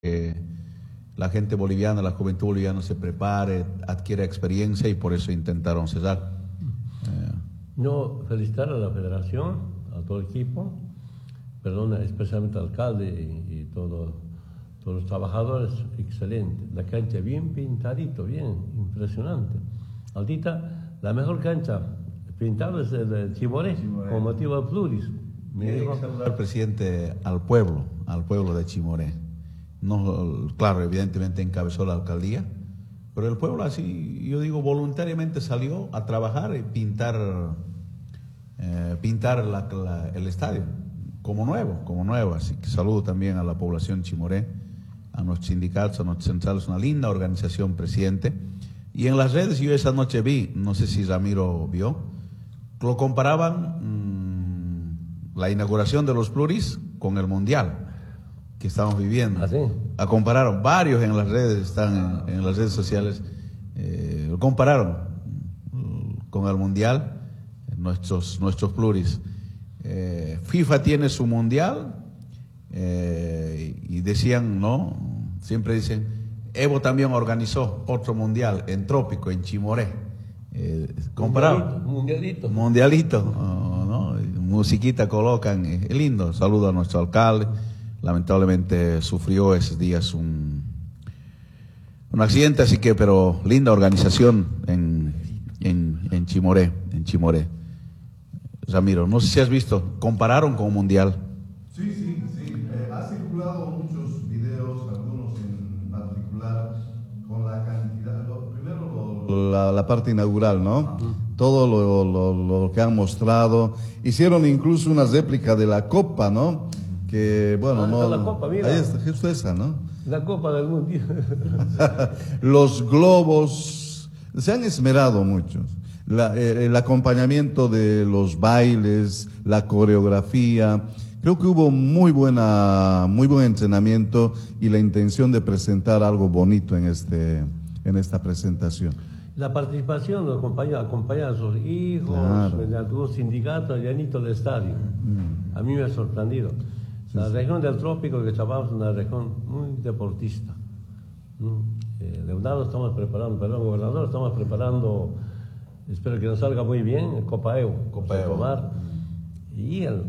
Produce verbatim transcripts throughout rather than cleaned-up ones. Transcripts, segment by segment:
que la gente boliviana, la juventud boliviana se prepare, adquiera experiencia y por eso intentaron cesar. Eh. No, felicitar a la federación, a todo el equipo, perdón, especialmente al alcalde y, y todo, todos los trabajadores, excelente. La cancha bien pintadito, bien, impresionante. Aldita, la mejor cancha pintada es el de Chimoré, con motivo de Pluris. Me dijo saludar, presidente, al pueblo, al pueblo de Chimoré. No, claro, evidentemente encabezó la alcaldía, pero el pueblo así, yo digo, voluntariamente salió a trabajar y pintar, eh, pintar la, la, el estadio como nuevo, como nuevo. Así que saludo también a la población Chimoré, a nuestros sindicatos, a nuestros centrales, una linda organización, presidente. Y en las redes yo esa noche vi, no sé si Ramiro vio, lo comparaban mmm, la inauguración de los Pluris con el Mundial que estamos viviendo. ¿Ah, sí? La compararon, varios en las redes, están en, en las redes sociales, eh, lo compararon con el Mundial, nuestros, nuestros Pluris. Eh, FIFA tiene su Mundial eh, y decían, ¿no? Siempre dicen, Evo también organizó otro Mundial en Trópico, en Chimoré. Eh, comparado. Mundialito. Mundialito, ¿no? ¿no? Musiquita colocan, es eh, lindo. Saludo a nuestro alcalde. Lamentablemente sufrió esos días un, un accidente, así que, pero linda organización en, en, en Chimoré, en Chimoré. Ramiro, no sé si has visto, compararon con un Mundial. Sí, sí, sí. Eh, ha circulado muchos videos, algunos en particular, con la cantidad, lo, primero lo, la, la parte inaugural, ¿no? Uh-huh. Todo lo, lo, lo que han mostrado. Hicieron incluso una réplica de la Copa, ¿no? Que, bueno, ah, no. La Copa, mira. Ahí está, justo esa, ¿no? La Copa del Mundo. Los globos, se han esmerado muchos. La, eh, el acompañamiento de los bailes, la coreografía. Creo que hubo muy buena, muy buen entrenamiento y la intención de presentar algo bonito en este, en esta presentación. La participación de los compañeros, acompañar a sus hijos, claro, de algunos sindicatos, llanito del estadio. Mm. A mí me ha sorprendido. La sí, región del Trópico que trabajamos es una región muy deportista. Eh, Leonardo estamos preparando, perdón, gobernador, estamos preparando, espero que nos salga muy bien, el Copa Evo, Copa Evo. Tomar, y el,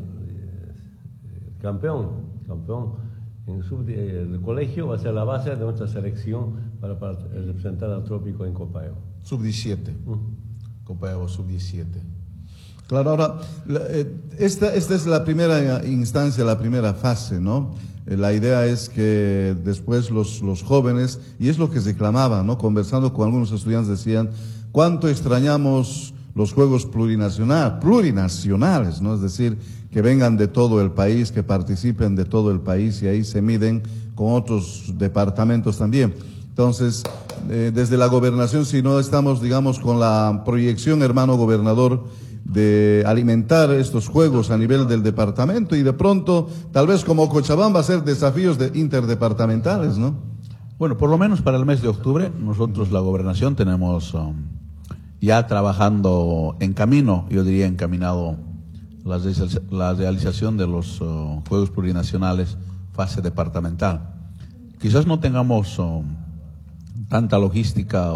el campeón, campeón en el, sub, el colegio va a ser la base de nuestra selección para, para representar al Trópico en Copa Evo. sub diecisiete. Uh-huh. Copa Evo sub diecisiete. Claro, ahora, esta, esta es la primera instancia, la primera fase, ¿no? La idea es que después los, los jóvenes, y es lo que se reclamaba, ¿no? Conversando con algunos estudiantes decían, ¿cuánto extrañamos los juegos plurinacional, plurinacionales, ¿no? Es decir, que vengan de todo el país, que participen de todo el país y ahí se miden con otros departamentos también. Entonces, eh, desde la gobernación, si no estamos, digamos, con la proyección, hermano gobernador, de alimentar estos juegos a nivel del departamento y de pronto, tal vez como Cochabamba, hacer desafíos de interdepartamentales, ¿no? Bueno, por lo menos para el mes de octubre, nosotros la gobernación tenemos um, ya trabajando en camino, yo diría encaminado la, la realización de los uh, Juegos Plurinacionales fase departamental. Quizás no tengamos um, tanta logística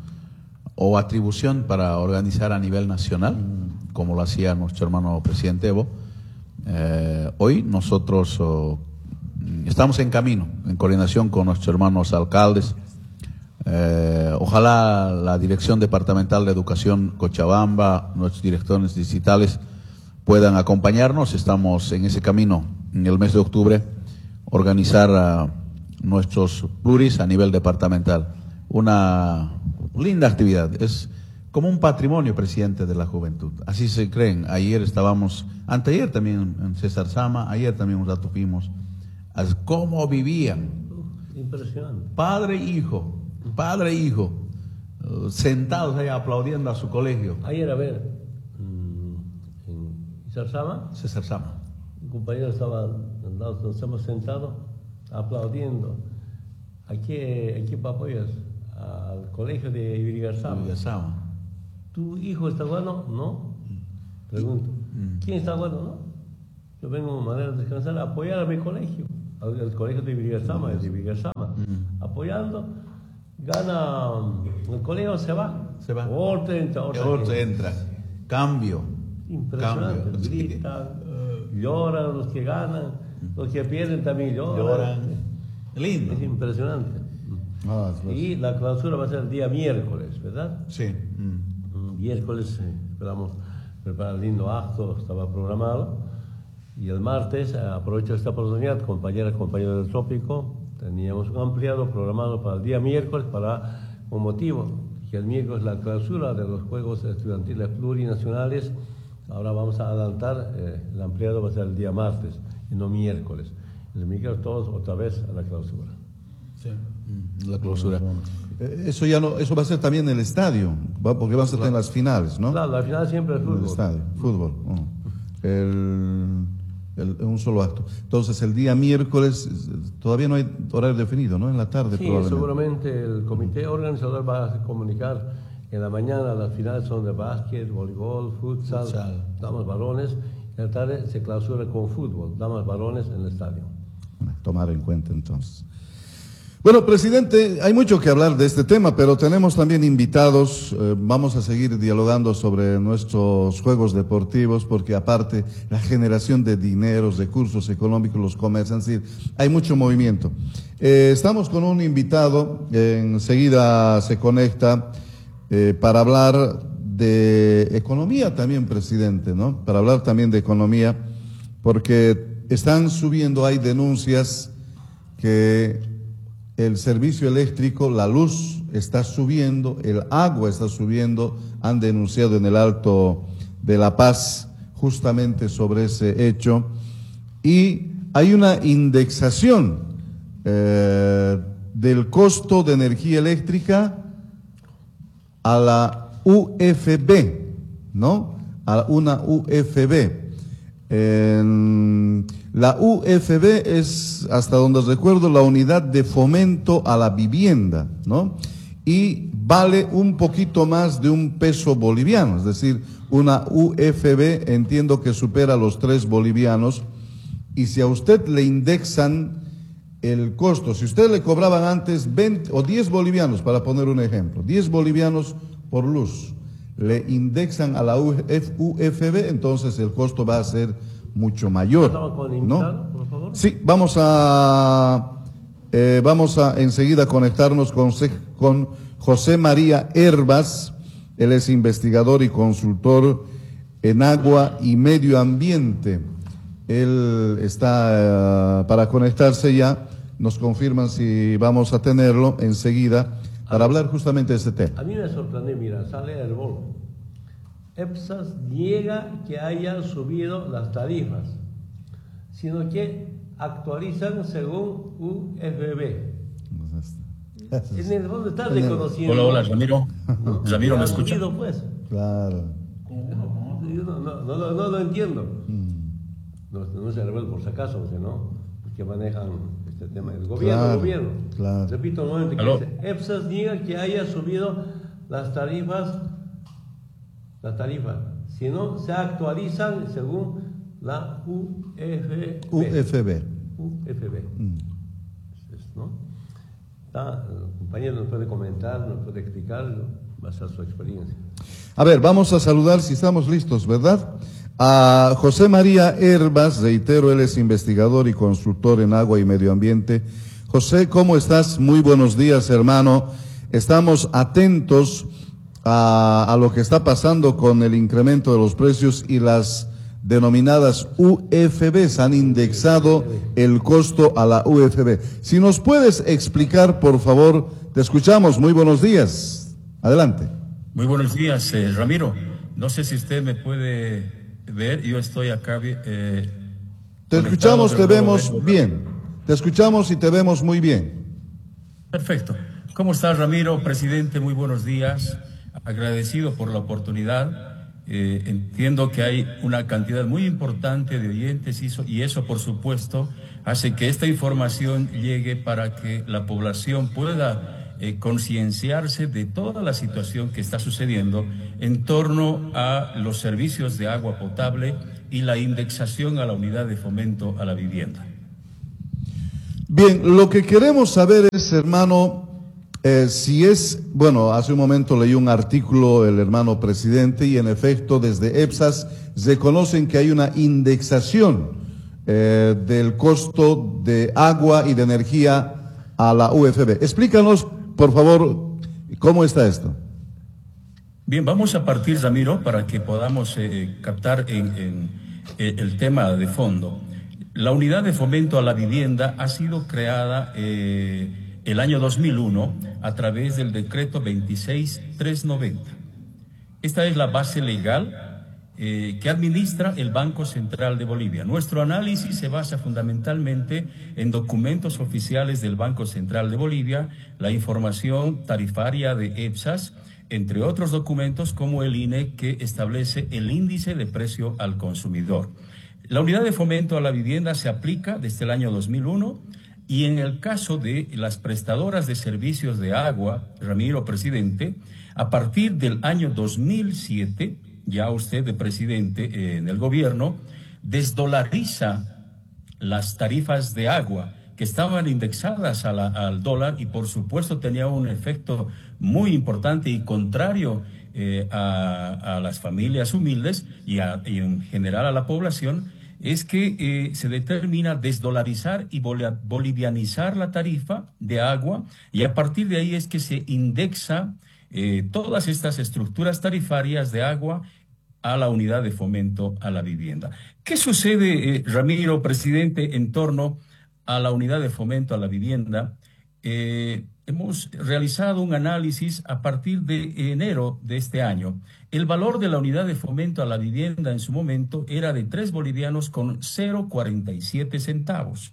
o atribución para organizar a nivel nacional, como lo hacía nuestro hermano presidente Evo. Eh, hoy nosotros oh, estamos en camino, en coordinación con nuestros hermanos alcaldes. Eh, ojalá la Dirección Departamental de Educación Cochabamba, nuestros directores distritales puedan acompañarnos. Estamos en ese camino, en el mes de octubre, organizar uh, nuestros pluris a nivel departamental. Una linda actividad, es como un patrimonio, presidente, de la juventud. Así se creen. Ayer estábamos, anteayer también en César Sama, ayer también un rato fuimos, a cómo vivían. Impresionante. Padre e hijo, padre e hijo, uh, sentados ahí aplaudiendo a su colegio. Ayer, a ver, en César Sama, César Sama. un compañero estaba, nos hemos sentado aplaudiendo. ¿A qué equipo apoyas? Al colegio de Ibirigarzama. ¿Tu hijo está bueno? No. Pregunto. ¿Quién está bueno? No. Yo vengo de manera de descansar a apoyar a mi colegio. el colegio de Vigasama, es de Vigasama, mm. apoyando, gana, el colegio se va, se va, otro entra, otro, otro entra, cambio, impresionante, cambio. gritan, lloran los que ganan, los que pierden también lloran, lloran. Lindo. Es impresionante. Ah, es y la clausura va a ser el día miércoles, ¿verdad? Sí. Mm. Miércoles eh, esperamos preparar un lindo acto, estaba programado. Y el martes, eh, aprovecho esta oportunidad, compañeras, compañeros del Trópico, teníamos un ampliado programado para el día miércoles, para un motivo, que el miércoles la clausura de los Juegos Estudiantiles Plurinacionales. Ahora vamos a adelantar, eh, el ampliado va a ser el día martes, y no miércoles. El miércoles todos otra vez a la clausura. Sí. La clausura. Eh, Eso ya no, eso va a ser también en el estadio, ¿va? Porque van a ser en las finales, ¿no? Claro, la final siempre es En fútbol. el estadio, fútbol. Oh. El, el, un solo acto. Entonces, el día miércoles, todavía no hay horario definido, ¿no? En la tarde, sí, probablemente. seguramente el comité organizador va a comunicar en la mañana las finales son de básquet, voleibol, futsal, futsal. damas varones. En la tarde se clausura con fútbol, damas varones en el estadio. Tomar en cuenta entonces. Bueno, presidente, hay mucho que hablar de este tema, pero tenemos también invitados. Eh, vamos a seguir dialogando sobre nuestros juegos deportivos, porque aparte la generación de dineros, recursos económicos, los comercios, es decir, hay mucho movimiento. Eh, estamos con un invitado, eh, enseguida se conecta eh, para hablar de economía también, presidente, ¿no? Para hablar también de economía, porque están subiendo, hay denuncias que el servicio eléctrico, la luz está subiendo, el agua está subiendo, han denunciado en el Alto de La Paz justamente sobre ese hecho, y hay una indexación eh, del costo de energía eléctrica a la U F B, ¿no? A una U F B. En la U F B es, hasta donde recuerdo, la unidad de fomento a la vivienda, ¿no? Y vale un poquito más de un peso boliviano, es decir, una U F B entiendo que supera los tres bolivianos, y si a usted le indexan el costo, si usted le cobraban antes veinte o diez bolivianos, para poner un ejemplo, diez bolivianos por luz, le indexan a la U F B, entonces el costo va a ser mucho mayor, ¿no? Por favor. Sí, vamos a eh, vamos a enseguida conectarnos con, con José María Hervas. Él es investigador y consultor en agua y medio ambiente. Él está uh, para conectarse ya. Nos confirman si vamos a tenerlo enseguida para hablar justamente de este tema. A mí me sorprende, mira, sale el bolo. EPSAS niega que hayan subido las tarifas, sino que actualizan según U F B. En el fondo está reconociendo. Hola, hola, Ramiro. ¿No? Ramiro, ¿me escucha? Subido, pues. Claro. Yo no, no, no, no, no lo entiendo. Mm. No, no se revela por si acaso, porque no, porque manejan este tema. El gobierno, claro, el gobierno. Claro. Repito nuevamente que dice, EPSAS niega que haya subido las tarifas, la tarifa, sino se actualizan según la U F B. U F B. U F B. Mm. ¿No? Está, el compañero nos puede comentar, nos puede explicar, va a ser su experiencia. A ver, vamos a saludar, si estamos listos, ¿verdad? A José María Hervas, reitero, él es investigador y consultor en agua y medio ambiente. José, ¿cómo estás? Muy buenos días, hermano. Estamos atentos a, a lo que está pasando con el incremento de los precios y las denominadas U F Bs han indexado el costo a la U F B. Si nos puedes explicar, por favor, te escuchamos. Muy buenos días. Adelante. Muy buenos días, eh, Ramiro. No sé si usted me puede ver. Yo estoy acá. Eh, te escuchamos, te vemos bien. Te escuchamos y te vemos muy bien. Perfecto. ¿Cómo estás, Ramiro? Presidente, muy buenos días. Agradecido por la oportunidad. Eh, entiendo que hay una cantidad muy importante de oyentes y eso, y eso, por supuesto, hace que esta información llegue para que la población pueda eh, concienciarse de toda la situación que está sucediendo en torno a los servicios de agua potable y la indexación a la unidad de fomento a la vivienda. Bien, lo que queremos saber es, hermano, eh, si es, bueno, hace un momento leí un artículo el hermano presidente y en efecto desde EPSAS reconocen que hay una indexación eh, del costo de agua y de energía a la U F B. Explícanos, por favor, cómo está esto. Bien, vamos a partir, Ramiro, para que podamos eh, captar en, en, en el tema de fondo. La Unidad de Fomento a la Vivienda ha sido creada eh, el año dos mil uno a través del decreto veintiséis mil trescientos noventa. Esta es la base legal eh, que administra el Banco Central de Bolivia. Nuestro análisis se basa fundamentalmente en documentos oficiales del Banco Central de Bolivia, la información tarifaria de EPSAS, entre otros documentos como el I N E que establece el índice de precio al consumidor. La Unidad de Fomento a la Vivienda se aplica desde el año dos mil uno y en el caso de las prestadoras de servicios de agua, Ramiro, presidente, a partir del año dos mil siete, ya usted de presidente eh, en el gobierno, desdolariza las tarifas de agua que estaban indexadas a la, al dólar y por supuesto tenía un efecto muy importante y contrario eh, a, a las familias humildes y, a, y en general a la población, es que eh, se determina desdolarizar y bolivianizar la tarifa de agua y a partir de ahí es que se indexa eh, todas estas estructuras tarifarias de agua a la Unidad de Fomento a la Vivienda. ¿Qué sucede, eh, Ramiro, presidente, en torno a la Unidad de Fomento a la Vivienda? Eh, hemos realizado un análisis a partir de enero de este año. El valor de la Unidad de Fomento a la Vivienda en su momento era de tres bolivianos con cero cuarenta y siete centavos.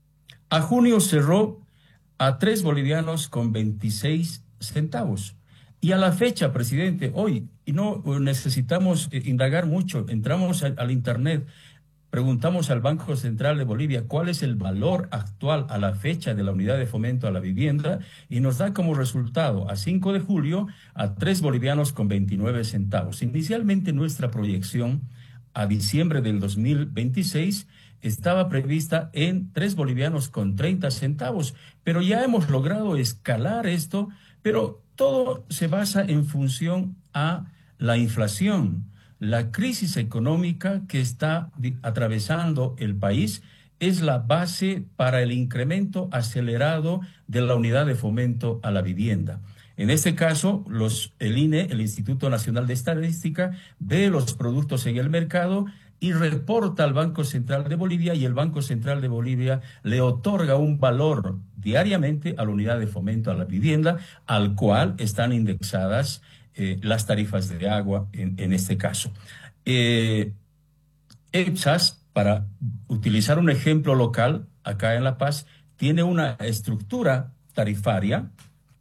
A junio cerró a tres bolivianos con veintiséis centavos. Y a la fecha, presidente, hoy, y no necesitamos eh, indagar mucho, entramos al, al internet, preguntamos al Banco Central de Bolivia cuál es el valor actual a la fecha de la Unidad de Fomento a la Vivienda y nos da como resultado a cinco de julio a tres bolivianos con veintinueve centavos. Inicialmente nuestra proyección a diciembre del dos mil veintiséis estaba prevista en tres bolivianos con treinta centavos, pero ya hemos logrado escalar esto, pero todo se basa en función a la inflación. La crisis económica que está atravesando el país es la base para el incremento acelerado de la Unidad de Fomento a la Vivienda. En este caso, los, el I N E, el Instituto Nacional de Estadística, ve los productos en el mercado y reporta al Banco Central de Bolivia y el Banco Central de Bolivia le otorga un valor diariamente a la Unidad de Fomento a la Vivienda, al cual están indexadas Eh, las tarifas de agua en, en este caso. Eh, EPSAS, para utilizar un ejemplo local, acá en La Paz, tiene una estructura tarifaria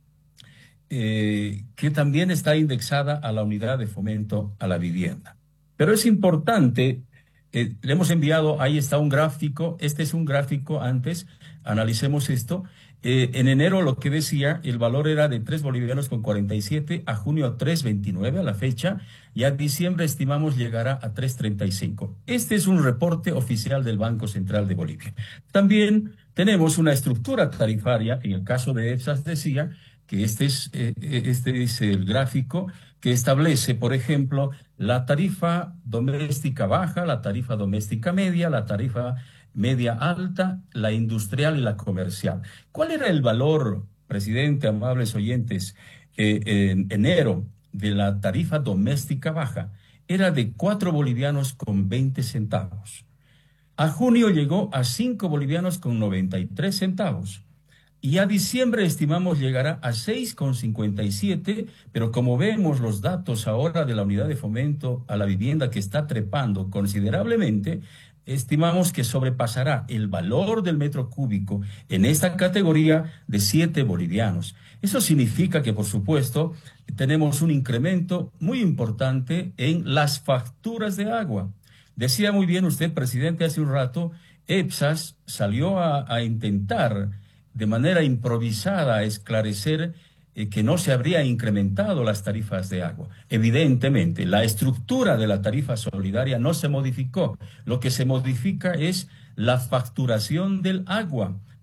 eh, que también está indexada a la Unidad de Fomento a la Vivienda. Pero es importante, eh, le hemos enviado, ahí está un gráfico, este es un gráfico antes, analicemos esto. Eh, en enero lo que decía, el valor era de tres bolivianos con cuarenta y siete, a junio tres veintinueve a la fecha, y a diciembre estimamos llegará a tres treinta y cinco. Este es un reporte oficial del Banco Central de Bolivia. También tenemos una estructura tarifaria, en el caso de EPSAS decía que este es, eh, este es el gráfico que establece, por ejemplo, la tarifa doméstica baja, la tarifa doméstica media, la tarifa media alta, la industrial y la comercial. ¿Cuál era el valor, presidente, amables oyentes, eh, en enero de la tarifa doméstica baja? Era de cuatro bolivianos con veinte centavos. A junio llegó a cinco bolivianos con noventa y tres centavos. Y a diciembre estimamos llegará a seis con cincuenta y siete, pero como vemos los datos ahora de la Unidad de Fomento a la Vivienda que está trepando considerablemente, estimamos que sobrepasará el valor del metro cúbico en esta categoría de siete bolivianos. Eso significa que, por supuesto, tenemos un incremento muy importante en las facturas de agua. Decía muy bien usted, presidente, hace un rato, EPSAS salió a, a intentar de manera improvisada esclarecer eh, que no se habría incrementado las tarifas de agua. Evidentemente, la estructura de la tarifa solidaria no se modificó. Lo que se modifica es la facturación del agua.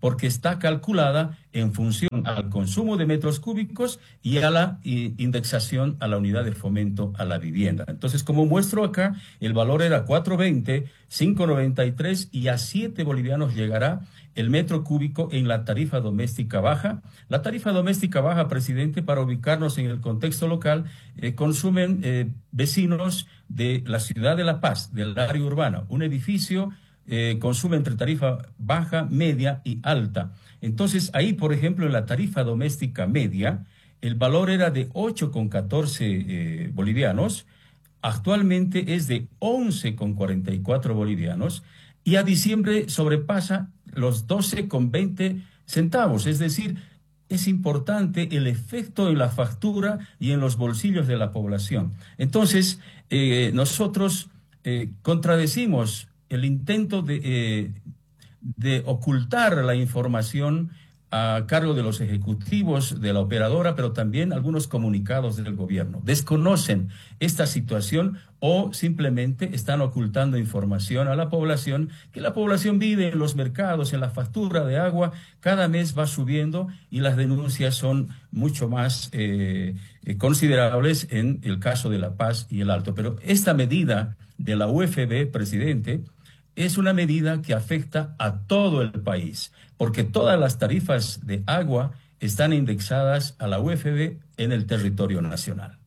porque está calculada en función al consumo de metros cúbicos y a la y, indexación a la unidad de fomento a la vivienda. Entonces, como muestro acá, el valor era cuatro veinte, cinco noventa y tres y a siete bolivianos llegará el metro cúbico en la tarifa doméstica baja. La tarifa doméstica baja, presidente, para ubicarnos en el contexto local, eh, consumen eh, vecinos de la ciudad de La Paz, del área urbana. Un edificio eh, consume entre tarifa baja, media y alta. Entonces, ahí, por ejemplo, en la tarifa doméstica media, el valor era de ocho con catorce eh, bolivianos, actualmente es de once con cuarenta y cuatro bolivianos, y a diciembre sobrepasa los doce con veinte centavos. Es decir, es importante el efecto en la factura y en los bolsillos de la población. Entonces, eh, nosotros eh, contradecimos el intento de, eh, de ocultar la información a cargo de los ejecutivos de la operadora, pero también algunos comunicados del gobierno. Desconocen esta situación o simplemente están ocultando información a la población, que la población vive en los mercados, en la factura de agua, cada mes va subiendo y las denuncias son mucho más eh, eh, considerables en el caso de La Paz y el Alto. Pero esta medida de la U F B, presidente, es una medida que afecta a todo el país, porque todas las tarifas de agua están indexadas a la U F B en el territorio nacional.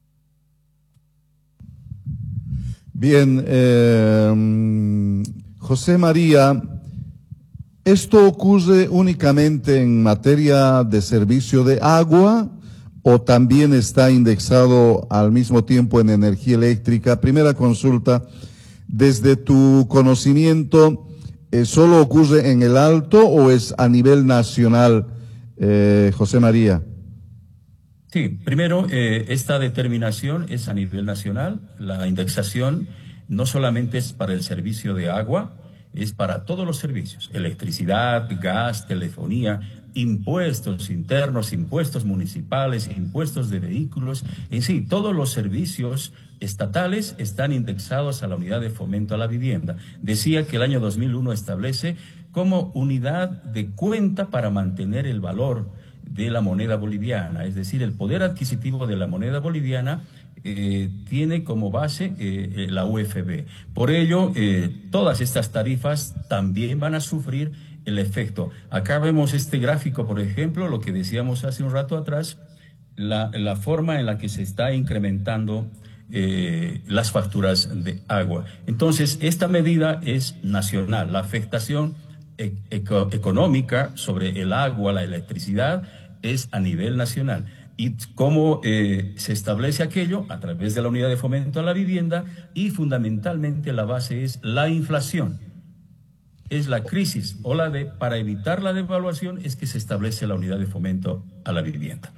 Bien, eh, José María, ¿esto ocurre únicamente en materia de servicio de agua o también está indexado al mismo tiempo en energía eléctrica? Primera consulta. Desde tu conocimiento, eh, ¿solo ocurre en el Alto o es a nivel nacional, eh, José María? Sí, primero, eh, esta determinación es a nivel nacional. La indexación no solamente es para el servicio de agua, es para todos los servicios: electricidad, gas, telefonía, impuestos internos, impuestos municipales, impuestos de vehículos. En sí, todos los servicios estatales están indexados a la unidad de fomento a la vivienda. Decía que el año dos mil uno establece como unidad de cuenta para mantener el valor de la moneda boliviana, es decir, el poder adquisitivo de la moneda boliviana eh, tiene como base eh, la U F B. Por ello, eh, todas estas tarifas también van a sufrir el efecto. Acá vemos este gráfico, por ejemplo, lo que decíamos hace un rato atrás, la, la forma en la que se está incrementando Eh, las facturas de agua. Entonces, esta medida es nacional. La afectación e eco económica sobre el agua, la electricidad, es a nivel nacional. ¿Y cómo eh, se establece aquello? A través de la unidad de fomento a la vivienda, y fundamentalmente la base es la inflación. Es la crisis o la de, para evitar la devaluación es que se establece la unidad de fomento a la vivienda.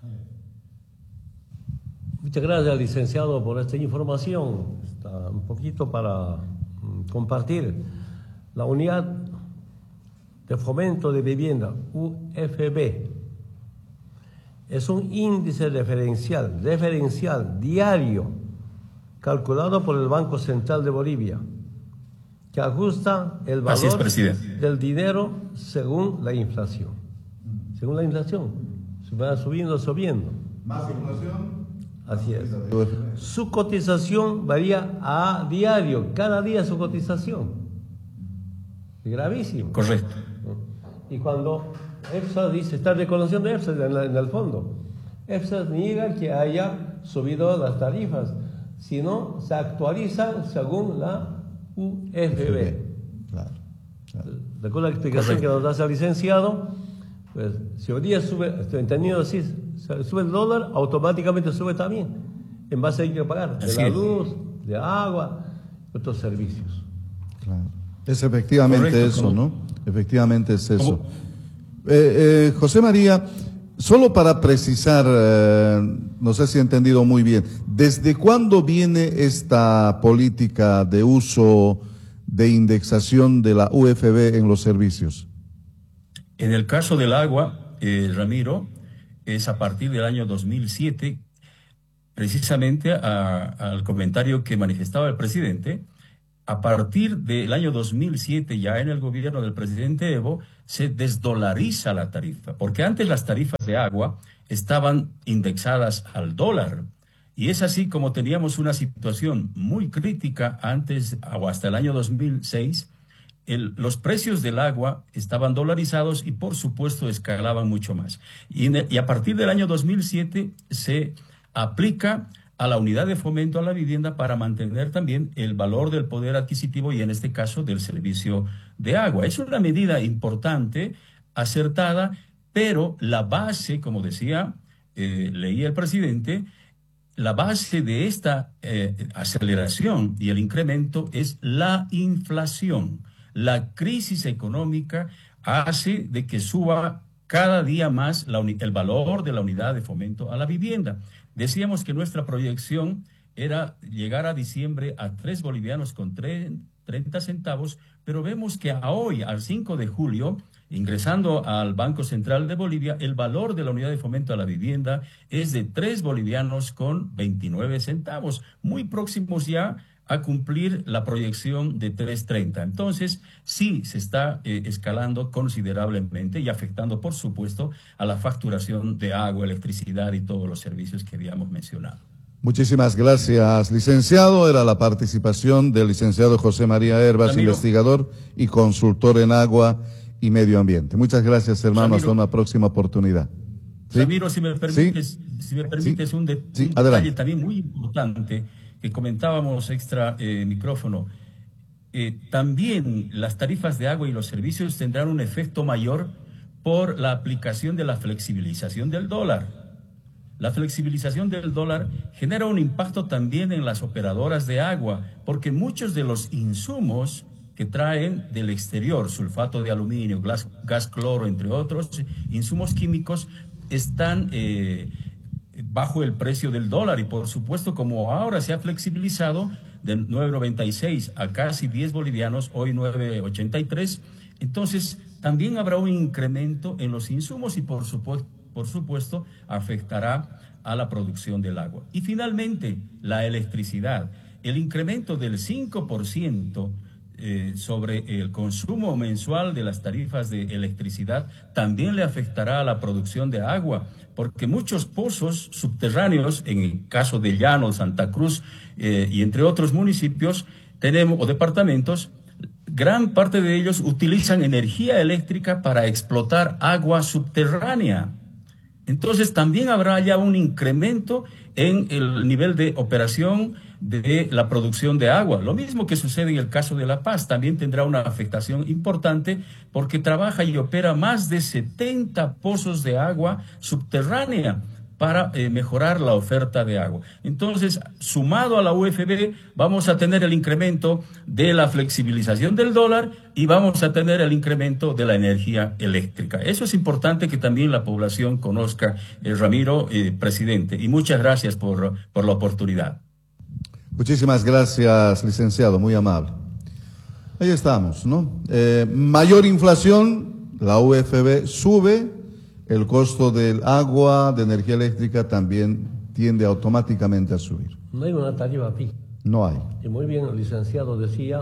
Muchas gracias, licenciado, por esta información. Está un poquito para um, compartir. La unidad de fomento de vivienda, U F B, es un índice referencial, referencial diario, calculado por el Banco Central de Bolivia, que ajusta el valor es, del dinero según la inflación. Según la inflación, se va subiendo, subiendo. ¿Más inflación? Así es. Su cotización varía a diario, cada día su cotización. Es gravísimo. Correcto. Y cuando EFSA dice, está reconociendo EFSA en, la, en el fondo, EFSA niega que haya subido las tarifas, sino se actualizan según la U F B. Claro, claro. Recuerda la explicación Correcto. que nos hace el licenciado. Pues, si hoy día sube, estoy entendido así, sube el dólar, automáticamente sube también, en base a que hay que pagar, de así la luz, es. de agua, otros servicios. Claro. Es efectivamente Correcto, eso, ¿cómo? ¿no? Efectivamente es eso. Eh, eh, José María, solo para precisar, eh, no sé si he entendido muy bien, ¿desde cuándo viene esta política de uso de indexación de la U F B en los servicios? En el caso del agua, eh, Ramiro, es a partir del año dos mil siete, precisamente a, al comentario que manifestaba el presidente, a partir del año dos mil siete, ya en el gobierno del presidente Evo, se desdolariza la tarifa, porque antes las tarifas de agua estaban indexadas al dólar. Y es así como teníamos una situación muy crítica antes o hasta el año dos mil seis. El, los precios del agua estaban dolarizados y por supuesto escalaban mucho más. Y, y a partir del año dos mil siete se aplica a la unidad de fomento a la vivienda para mantener también el valor del poder adquisitivo y en este caso del servicio de agua. Es una medida importante, acertada, pero la base, como decía, eh, leía el presidente, la base de esta eh, aceleración y el incremento es la inflación. La crisis económica hace de que suba cada día más la el valor de la unidad de fomento a la vivienda. Decíamos que nuestra proyección era llegar a diciembre a tres bolivianos con treinta centavos, pero vemos que a hoy, al cinco de julio, ingresando al Banco Central de Bolivia, el valor de la unidad de fomento a la vivienda es de tres bolivianos con veintinueve centavos, muy próximos ya a cumplir la proyección de tres treinta. Entonces, sí se está eh, escalando considerablemente y afectando, por supuesto, a la facturación de agua, electricidad y todos los servicios que habíamos mencionado. Muchísimas gracias, licenciado. Era la participación del licenciado José María Hervas, Ramiro, investigador y consultor en agua y medio ambiente. Muchas gracias, hermano. Ramiro, hasta una próxima oportunidad. ¿Sí? Ramiro, si me permites, ¿Sí? si me permites ¿Sí? un, de, ¿Sí? un detalle también muy importante que comentábamos extra eh, micrófono. Eh, también las tarifas de agua y los servicios tendrán un efecto mayor por la aplicación de la flexibilización del dólar. La flexibilización del dólar genera un impacto también en las operadoras de agua, porque muchos de los insumos que traen del exterior, sulfato de aluminio, gas, gas cloro, entre otros insumos químicos, están eh, bajo el precio del dólar. Y por supuesto, como ahora se ha flexibilizado de nueve noventa y seis a casi diez bolivianos, hoy nueve ochenta y tres, entonces también habrá un incremento en los insumos y por supuesto, por supuesto afectará a la producción del agua. Y finalmente, la electricidad. El incremento del cinco por ciento Eh, sobre el consumo mensual de las tarifas de electricidad también le afectará a la producción de agua, porque muchos pozos subterráneos, en el caso de Llano, Santa Cruz eh, y entre otros municipios tenemos o departamentos, gran parte de ellos utilizan energía eléctrica para explotar agua subterránea. Entonces también habrá ya un incremento en el nivel de operación de la producción de agua. Lo mismo que sucede en el caso de La Paz, también tendrá una afectación importante porque trabaja y opera más de setenta pozos de agua subterránea para eh, mejorar la oferta de agua. Entonces, sumado a la U F B, vamos a tener el incremento de la flexibilización del dólar y vamos a tener el incremento de la energía eléctrica. Eso es importante que también la población conozca, eh, Ramiro, eh, presidente. Y muchas gracias por, por la oportunidad. Muchísimas gracias, licenciado, muy amable. Ahí estamos, ¿no? Eh, mayor inflación, la U F B sube, el costo del agua, de energía eléctrica también tiende automáticamente a subir. No hay una tarifa fija. No hay. Y muy bien, el licenciado decía,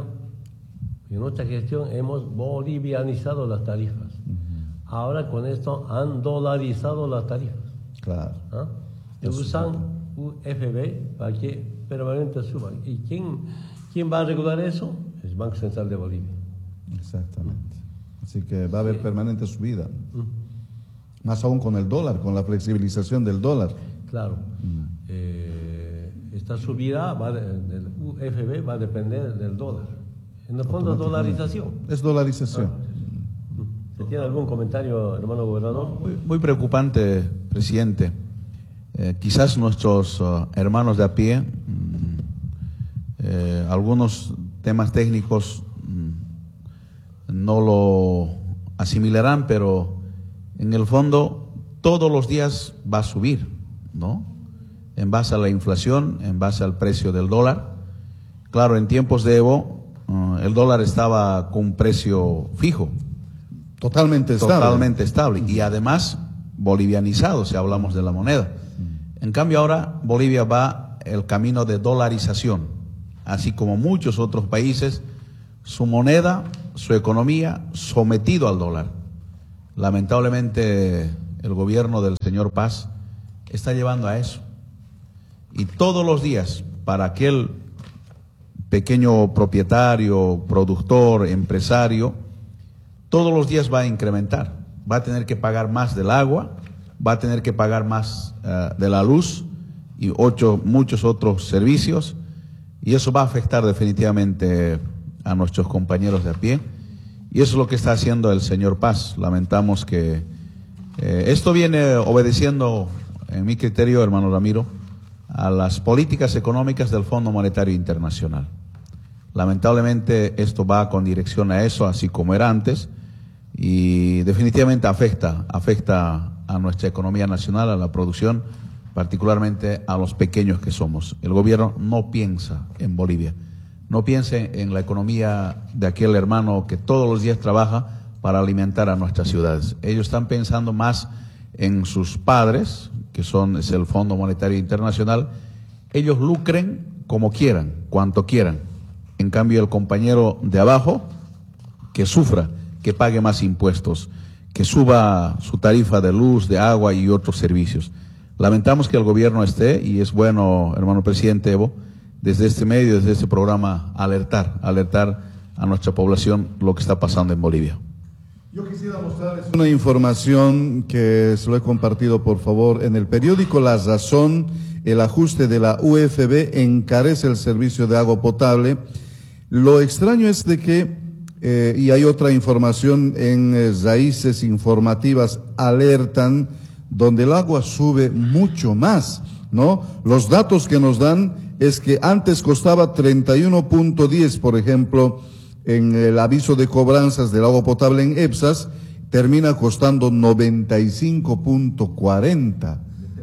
en nuestra gestión hemos bolivianizado las tarifas. Uh-huh. Ahora con esto han dolarizado las tarifas. Claro. ¿Ah? Y usan U F B para que permanente suban. ¿Y quién, quién va a regular eso? El Banco Central de Bolivia. Exactamente. Así que va a haber sí. permanente subida. Uh-huh. Más aún con el dólar, con la flexibilización del dólar. Claro. Uh-huh. Eh, esta subida va de, del U F B va a depender del dólar. En el fondo, dolarización. Es dolarización. Ah. ¿Se tiene algún comentario, hermano gobernador? Muy, muy preocupante, presidente. Eh, quizás nuestros uh, hermanos de a pie, mm, eh, algunos temas técnicos mm, no lo asimilarán, pero en el fondo todos los días va a subir, ¿no? En base a la inflación, en base al precio del dólar. Claro, en tiempos de Evo, uh, el dólar estaba con un precio fijo. Totalmente estable. Totalmente estable. Y además bolivianizado, si hablamos de la moneda. En cambio ahora Bolivia va el camino de dolarización. así como muchos otros países, su moneda, su economía sometido al dólar. Lamentablemente el gobierno del señor Paz está llevando a eso. Y todos los días, para aquel pequeño propietario, productor, empresario, todos los días va a incrementar. Va a tener que pagar más del agua, va a tener que pagar más uh, de la luz y ocho, muchos otros servicios, y eso va a afectar definitivamente a nuestros compañeros de a pie, y eso es lo que está haciendo el señor Paz. Lamentamos que eh, esto viene obedeciendo, en mi criterio, hermano Ramiro, a las políticas económicas del Fondo Monetario Internacional. Lamentablemente esto va con dirección a eso, así como era antes, y definitivamente afecta, afecta a nuestra economía nacional, a la producción, particularmente a los pequeños que somos. El gobierno no piensa en Bolivia, no piensa en la economía de aquel hermano que todos los días trabaja para alimentar a nuestras ciudades. Ellos están pensando más en sus padres, que son es el Fondo Monetario Internacional. Ellos lucren como quieran, cuanto quieran. En cambio, el compañero de abajo, que sufra, que pague más impuestos, que suba su tarifa de luz, de agua y otros servicios. Lamentamos que el gobierno esté, y es bueno, hermano presidente Evo, desde este medio, desde este programa, alertar, alertar a nuestra población lo que está pasando en Bolivia. Yo quisiera mostrarles una información que se lo he compartido, por favor. En el periódico La Razón, el ajuste de la U F B encarece el servicio de agua potable. Lo extraño es de que Eh, y hay otra información en eh, Raíces Informativas alertan, donde el agua sube mucho más, ¿no? Los datos que nos dan es que antes costaba treinta y uno punto diez, por ejemplo, en el aviso de cobranzas del agua potable en EPSAS, termina costando noventa y cinco punto cuarenta.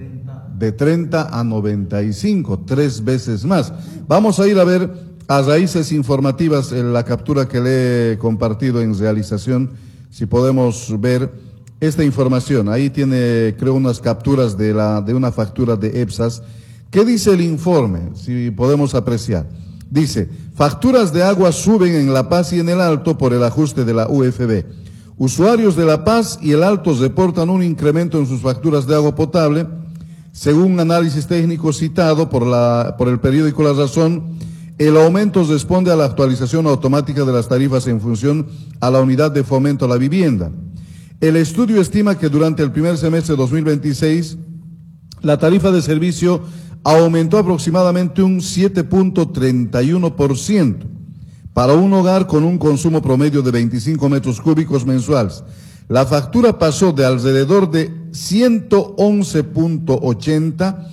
De treinta a noventa y cinco, tres veces más. Vamos a ir a ver a Raíces Informativas, en la captura que le he compartido en realización, si podemos ver esta información. Ahí tiene, creo, unas capturas de, la, de una factura de EPSAS. ¿Qué dice el informe? Si podemos apreciar. Dice, facturas de agua suben en La Paz y en el Alto por el ajuste de la U F B. Usuarios de La Paz y el Alto reportan un incremento en sus facturas de agua potable. Según un análisis técnico citado por, la, por el periódico La Razón, el aumento responde a la actualización automática de las tarifas en función a la unidad de fomento a la vivienda. El estudio estima que durante el primer semestre de dos mil veintiséis, la tarifa de servicio aumentó aproximadamente un siete punto treinta y uno por ciento para un hogar con un consumo promedio de veinticinco metros cúbicos mensuales. La factura pasó de alrededor de ciento once punto ochenta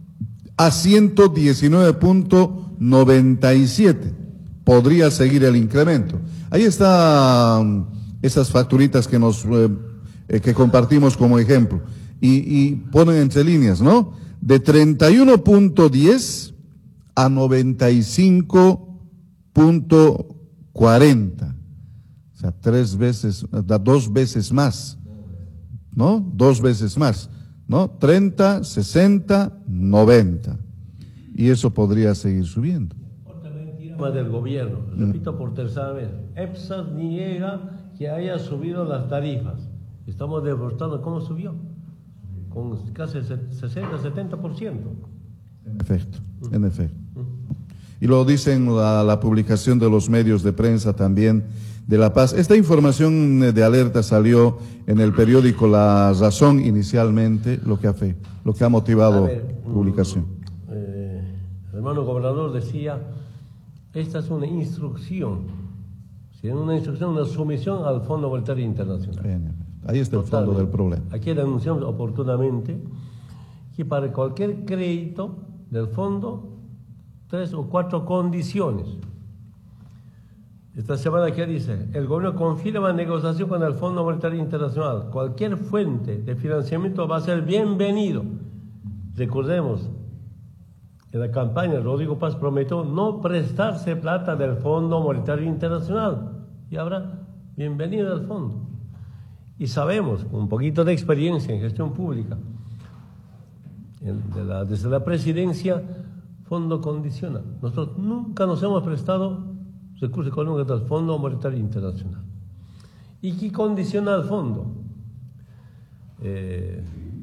a ciento diecinueve punto noventa y siete. Podría seguir el incremento. Ahí están esas facturitas que nos eh, que compartimos como ejemplo. Y, y ponen entre líneas, ¿no? De treinta y uno punto diez a noventa y cinco punto cuarenta. O sea, tres veces, dos veces más. ¿No? Dos veces más. ¿No? treinta, sesenta, noventa. Y eso podría seguir subiendo. Otra mentira más del gobierno. Repito por tercera vez. EPSAS niega que haya subido las tarifas. Estamos demostrando cómo subió. Con casi sesenta, setenta por ciento. En efecto, en efecto. Y lo dicen la, la publicación de los medios de prensa también de La Paz. Esta información de alerta salió en el periódico La Razón inicialmente, lo que ha, fe, lo que ha motivado la publicación. El hermano gobernador decía, esta es una instrucción, si es una instrucción, una sumisión al Fondo Monetario Internacional. Bien, ahí está el fondo del problema. Aquí denunciamos oportunamente que para cualquier crédito del fondo, tres o cuatro condiciones. Esta semana, ¿qué dice? El gobierno confirma negociación con el Fondo Monetario Internacional. Cualquier fuente de financiamiento va a ser bienvenido. Recordemos, en la campaña Rodrigo Paz prometió no prestarse plata del Fondo Monetario Internacional. Y ahora, bienvenido al fondo. Y sabemos, con un poquito de experiencia en gestión pública, de la, desde la presidencia, fondo condicional. Nosotros nunca nos hemos prestado recursos económicos del Fondo Monetario Internacional. ¿Y qué condiciona al fondo? Eh,